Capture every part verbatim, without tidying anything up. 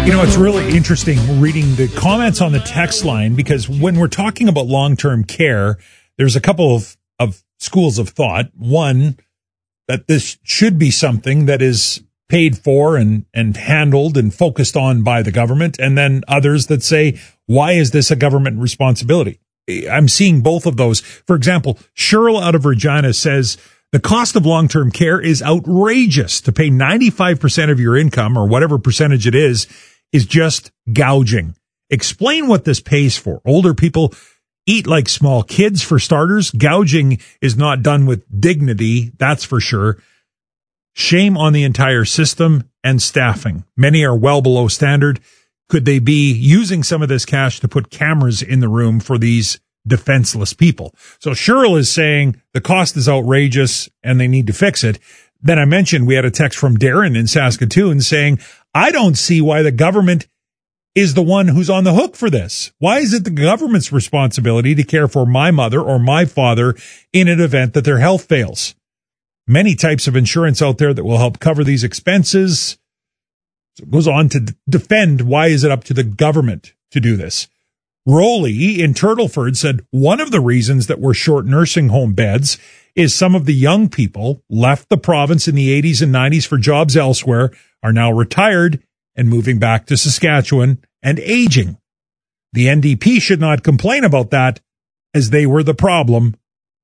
You know, it's really interesting reading the comments on the text line, because when we're talking about long-term care, there's a couple of, of schools of thought. One, that this should be something that is paid for and, and handled and focused on by the government. And then others that say, why is this a government responsibility? I'm seeing both of those. For example, Cheryl out of Regina says, the cost of long-term care is outrageous. To pay ninety-five percent of your income, or whatever percentage it is, is just gouging. Explain what this pays for. Older people eat like small kids, for starters. Gouging is not done with dignity, that's for sure. Shame on the entire system and staffing. Many are well below standard. Could they be using some of this cash to put cameras in the room for these defenseless people? So Cheryl is saying the cost is outrageous and they need to fix it. Then I mentioned we had a text from Darren in Saskatoon saying, I don't see why the government is the one who's on the hook for this. Why is it the government's responsibility to care for my mother or my father in an event that their health fails? Many types of insurance out there that will help cover these expenses. So it goes on to d- defend why is it up to the government to do this. Rowley in Turtleford said one of the reasons that we're short nursing home beds is some of the young people left the province in the eighties and nineties for jobs elsewhere, are now retired and moving back to Saskatchewan and aging. The N D P should not complain about that, as they were the problem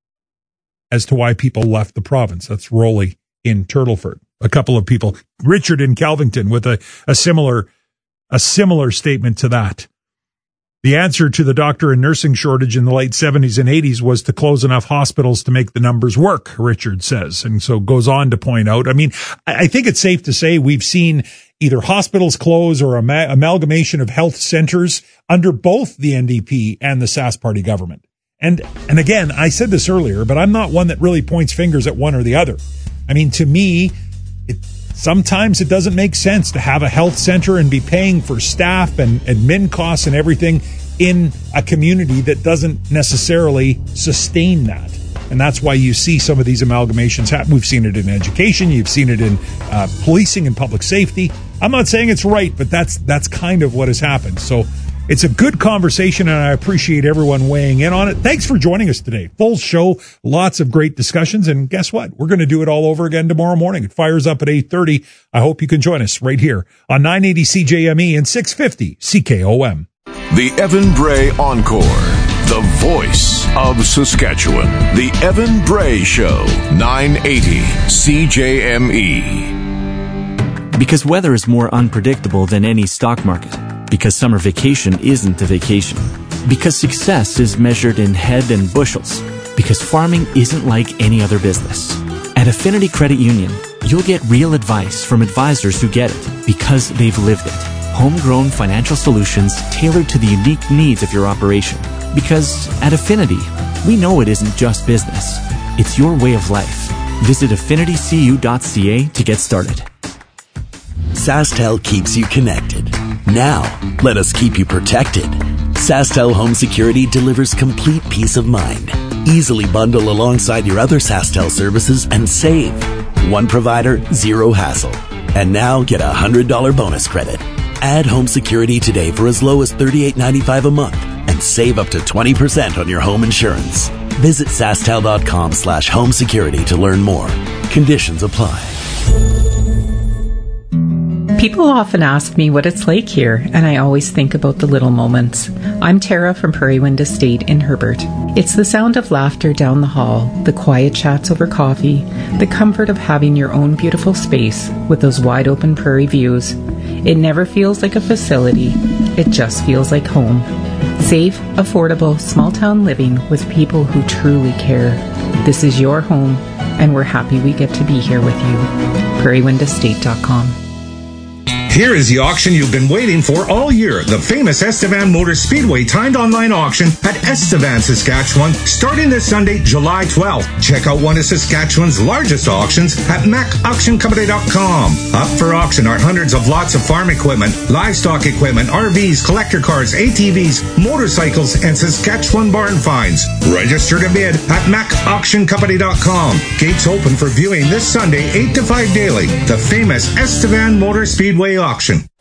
as to why people left the province. That's Rowley in Turtleford. A couple of people, Richard in Kelvington, with a, a similar a similar statement to that. The answer to the doctor and nursing shortage in the late seventies and eighties was to close enough hospitals to make the numbers work, Richard says, and so goes on to point out. I mean, I think it's safe to say we've seen either hospitals close or am- amalgamation of health centers under both the N D P and the Sask Party government. And and again, I said this earlier, but I'm not one that really points fingers at one or the other. I mean, to me, it, sometimes it doesn't make sense to have a health center and be paying for staff and admin costs and everything in a community that doesn't necessarily sustain that. And that's why you see some of these amalgamations happen. We've seen it in education. You've seen it in uh, policing and public safety. I'm not saying it's right, but that's that's kind of what has happened. So it's a good conversation, and I appreciate everyone weighing in on it. Thanks for joining us today. Full show, lots of great discussions, and guess what? We're going to do it all over again tomorrow morning. It fires up at eight thirty. I hope you can join us right here on nine eighty C J M E and six fifty C K O M. The Evan Bray Encore, the voice of Saskatchewan. The Evan Bray Show, nine eighty C J M E. Because weather is more unpredictable than any stock market. Because summer vacation isn't a vacation. Because success is measured in head and bushels. Because farming isn't like any other business. At Affinity Credit Union, you'll get real advice from advisors who get it because they've lived it. Homegrown financial solutions tailored to the unique needs of your operation. Because at Affinity, we know it isn't just business. It's your way of life. Visit affinity c u dot c a to get started. SaskTel keeps you connected. Now, let us keep you protected. SaskTel Home Security delivers complete peace of mind. Easily bundle alongside your other SaskTel services and save. One provider, zero hassle. And now get a one hundred dollars bonus credit. Add home security today for as low as thirty-eight ninety-five a month and save up to twenty percent on your home insurance. Visit sastel.com slash home security to learn more. Conditions apply. People often ask me what it's like here, and I always think about the little moments. I'm Tara from Prairie Wind Estate in Herbert. It's the sound of laughter down the hall, the quiet chats over coffee, the comfort of having your own beautiful space with those wide open prairie views. It never feels like a facility. It just feels like home. Safe, affordable, small-town living with people who truly care. This is your home, and we're happy we get to be here with you. prairie wind estate dot com. Here is the auction you've been waiting for all year. The famous Estevan Motor Speedway timed online auction at Estevan, Saskatchewan, starting this Sunday, July twelfth. Check out one of Saskatchewan's largest auctions at mac auction company dot com. Up for auction are hundreds of lots of farm equipment, livestock equipment, R Vs, collector cars, A T Vs, motorcycles, and Saskatchewan barn finds. Register to bid at mac auction company dot com. Gates open for viewing this Sunday, eight to five daily. The famous Estevan Motor Speedway auction.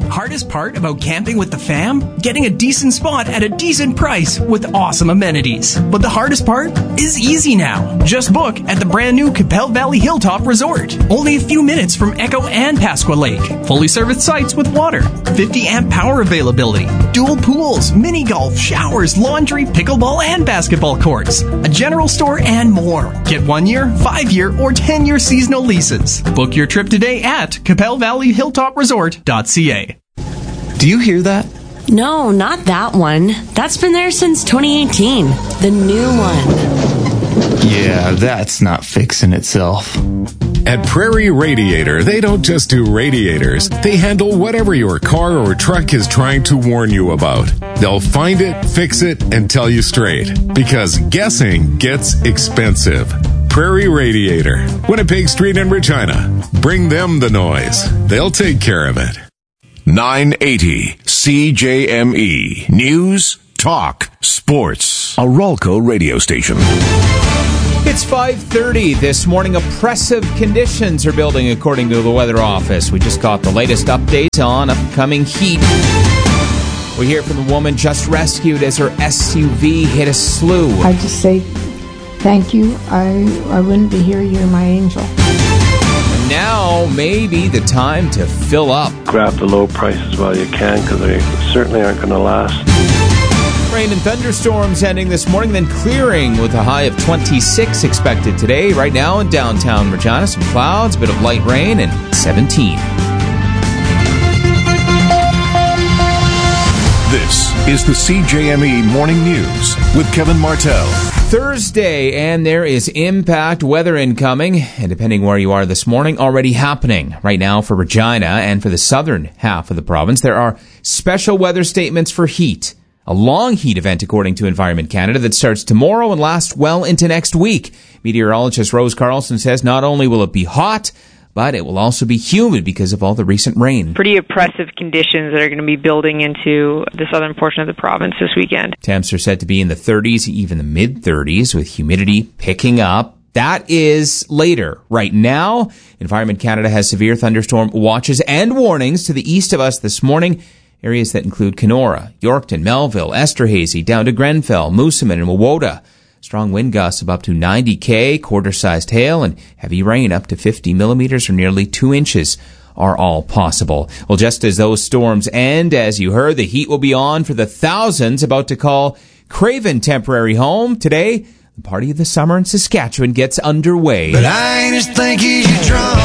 Hardest part about camping with the fam? Getting a decent spot at a decent price with awesome amenities. But the hardest part is easy now. Just book at the brand new Capel Valley Hilltop Resort. Only a few minutes from Echo and Pasqua Lake. Fully serviced sites with water. fifty amp power availability. Dual pools, mini golf, showers, laundry, pickleball, and basketball courts. A general store and more. Get one year, five year, or ten year seasonal leases. Book your trip today at capel valley hilltop resort dot c a. Do you hear that? No, not that one. That's been there since twenty eighteen. The new one. Yeah, that's not fixing itself. At Prairie Radiator, they don't just do radiators. They handle whatever your car or truck is trying to warn you about. They'll find it, fix it, and tell you straight. Because guessing gets expensive. Prairie Radiator, Winnipeg Street in Regina. Bring them the noise. They'll take care of it. nine eighty C J M E. News, talk, sports. A Ralco radio station. It's five thirty this morning. Oppressive conditions are building according to the Weather Office. We just got the latest update on upcoming heat. We hear from the woman just rescued as her S U V hit a slough. I just say thank you. I, I wouldn't be here. You're my angel. And now may be the time to fill up. Grab the low prices while you can, because they certainly aren't going to last. Rain and thunderstorms ending this morning, then clearing with a high of twenty-six expected today. Right now in downtown Regina, some clouds, a bit of light rain, and seventeen. This is the C J M E Morning News with Kevin Martell. Thursday, and there is impact weather incoming, and depending where you are this morning, already happening. Right now for Regina and for the southern half of the province, there are special weather statements for heat. A long heat event, according to Environment Canada, that starts tomorrow and lasts well into next week. Meteorologist Rose Carlson says not only will it be hot, but it will also be humid because of all the recent rain. Pretty oppressive conditions that are going to be building into the southern portion of the province this weekend. Temps are said to be in the thirties, even the mid-thirties, with humidity picking up. That is later. Right now, Environment Canada has severe thunderstorm watches and warnings to the east of us this morning. Areas that include Kenora, Yorkton, Melville, Esterhazy, down to Grenfell, Moosomin, and Wawota. Strong wind gusts of up to ninety kilometers, quarter-sized hail, and heavy rain up to fifty millimeters or nearly two inches are all possible. Well, just as those storms end, as you heard, the heat will be on for the thousands about to call Craven temporary home. Today, the party of the summer in Saskatchewan gets underway. But I ain't as thinking you drunk.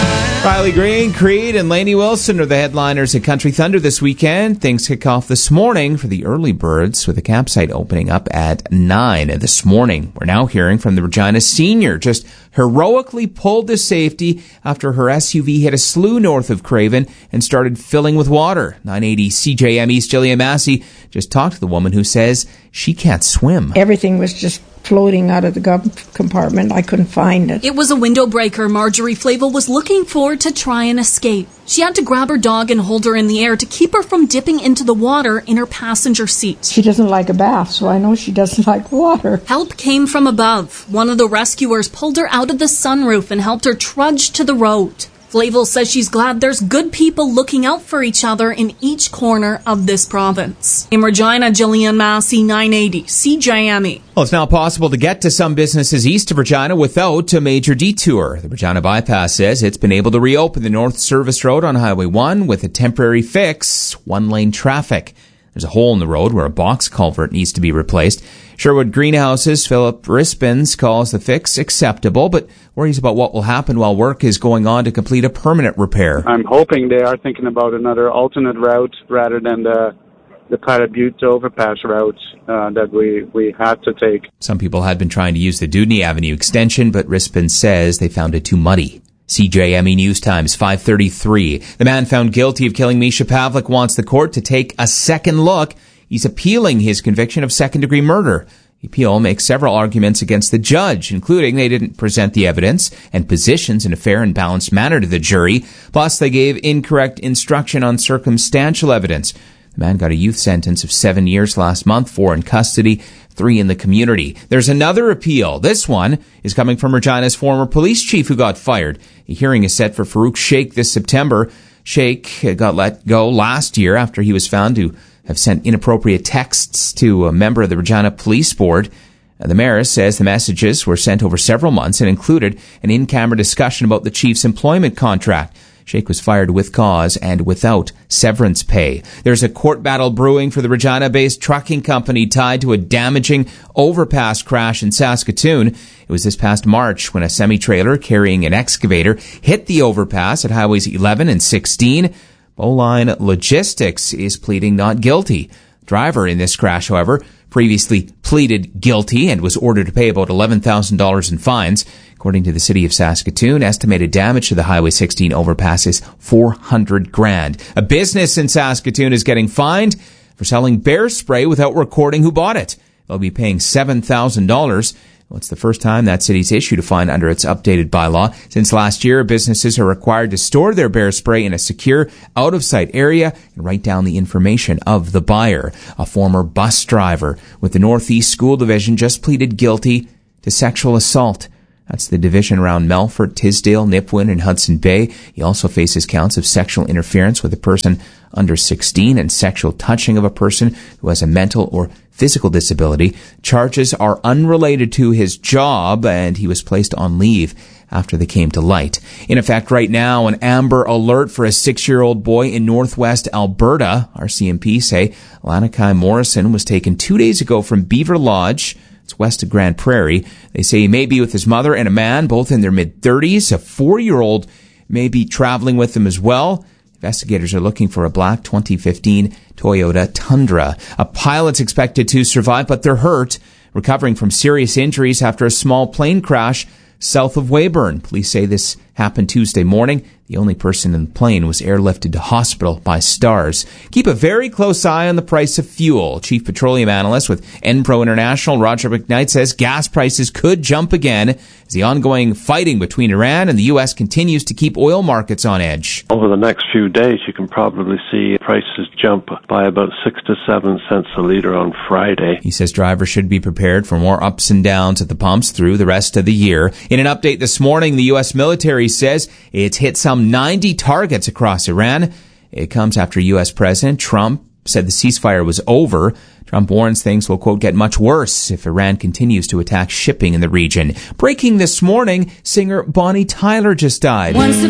Riley Green, Creed, and Lainey Wilson are the headliners at Country Thunder this weekend. Things kick off this morning for the early birds, with the campsite opening up at nine this morning. We're now hearing from the Regina senior, just heroically pulled to safety after her S U V hit a slough north of Craven and started filling with water. nine eighty C J M E's Jillian Massey just talked to the woman who says she can't swim. Everything was just floating out of the gov compartment. I couldn't find it. It was a window breaker Marjorie Flavel was looking for to try and escape. She had to grab her dog and hold her in the air to keep her from dipping into the water in her passenger seat. She doesn't like a bath, so I know she doesn't like water. Help came from above. One of the rescuers pulled her out of the sunroof and helped her trudge to the road. Flavel says she's glad there's good people looking out for each other in each corner of this province. In Regina, Jillian Massey, nine eighty C J M E. Well, it's now possible to get to some businesses east of Regina without a major detour. The Regina Bypass says it's been able to reopen the North Service Road on Highway one with a temporary fix, one-lane traffic. There's a hole in the road where a box culvert needs to be replaced. Sherwood Greenhouse's Philip Rispens calls the fix acceptable, but worries about what will happen while work is going on to complete a permanent repair. I'm hoping they are thinking about another alternate route rather than the the Pilot Butte overpass route uh, that we, we had to take. Some people had been trying to use the Dudney Avenue extension, but Rispens says they found it too muddy. C J M E News Times, five thirty-three. The man found guilty of killing Misha Pavlik wants the court to take a second look. He's appealing his conviction of second-degree murder. The appeal makes several arguments against the judge, including they didn't present the evidence and positions in a fair and balanced manner to the jury. Plus, they gave incorrect instruction on circumstantial evidence. The man got a youth sentence of seven years last month, four in custody, three in the community. There's another appeal. This one is coming from Regina's former police chief who got fired. A hearing is set for Farouk Sheikh this September. Sheikh got let go last year after he was found to have sent inappropriate texts to a member of the Regina Police Board. The mayor says the messages were sent over several months and included an in-camera discussion about the chief's employment contract. Sheikh was fired with cause and without severance pay. There's a court battle brewing for the Regina-based trucking company tied to a damaging overpass crash in Saskatoon. It was this past March when a semi-trailer carrying an excavator hit the overpass at highways eleven and sixteen. Bowline Logistics is pleading not guilty. The driver in this crash, however, previously pleaded guilty and was ordered to pay about eleven thousand dollars in fines. According to the city of Saskatoon, estimated damage to the Highway sixteen overpass is four hundred grand. A business in Saskatoon is getting fined for selling bear spray without recording who bought it. They'll be paying seven thousand dollars. Well, it's the first time that city's issued a fine under its updated bylaw. Since last year, businesses are required to store their bear spray in a secure, out-of-sight area and write down the information of the buyer. A former bus driver with the Northeast School Division just pleaded guilty to sexual assault. That's the division around Melfort, Tisdale, Nipawin, and Hudson Bay. He also faces counts of sexual interference with a person under sixteen and sexual touching of a person who has a mental or physical disability. Charges are unrelated to his job, and he was placed on leave after they came to light. In effect right now, an amber alert for a six-year-old boy in northwest Alberta. R C M P say Lanakai Morrison was taken two days ago from Beaver Lodge. It's west of Grand Prairie. They say he may be with his mother and a man, both in their mid-thirties. A four-year-old may be traveling with them as well. Investigators are looking for a black twenty fifteen Toyota Tundra. A pilot's expected to survive, but they're hurt, recovering from serious injuries after a small plane crash south of Weyburn. Police say this happened Tuesday morning. The only person in the plane was airlifted to hospital by Stars. Keep a very close eye on the price of fuel. Chief Petroleum Analyst with Enpro International, Roger McKnight, says gas prices could jump again as the ongoing fighting between Iran and the U S continues to keep oil markets on edge. Over the next few days, you can probably see prices jump by about six to seven cents a litre on Friday. He says drivers should be prepared for more ups and downs at the pumps through the rest of the year. In an update this morning, the U S military says it's hit some ninety targets across Iran. It comes after U S President Trump said the ceasefire was over. Trump warns things will, quote, get much worse if Iran continues to attack shipping in the region. Breaking this morning, singer Bonnie Tyler just died. Once